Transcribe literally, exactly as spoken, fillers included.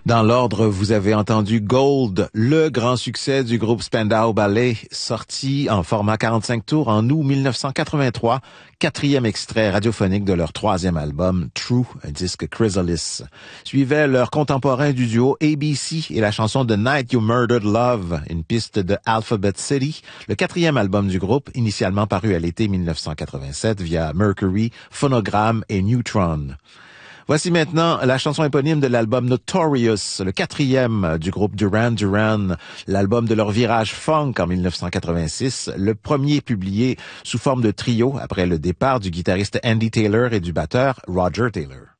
Dans l'ordre, vous avez entendu Gold, le grand succès du groupe Spandau Ballet, sorti en format quarante-cinq tours en août mille neuf cent quatre-vingt-trois, quatrième extrait radiophonique de leur troisième album, True, un disque Chrysalis. Suivait leur contemporain du duo A B C et la chanson The Night You Murdered Love, une piste de Alphabet City, le quatrième album du groupe, initialement paru à l'été mille neuf cent quatre-vingt-sept via Mercury, Phonogram et Neutron. Voici maintenant la chanson éponyme de l'album Notorious, le quatrième du groupe Duran Duran, l'album de leur virage funk en mille neuf cent quatre-vingt-six, le premier publié sous forme de trio après le départ du guitariste Andy Taylor et du batteur Roger Taylor.